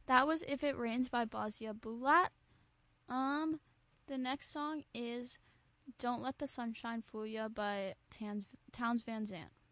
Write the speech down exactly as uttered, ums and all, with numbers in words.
That was If It Rains by Bozia Bulat. Um, the next song is Don't Let the Sunshine Fool Ya by Tans- Towns Van Zandt.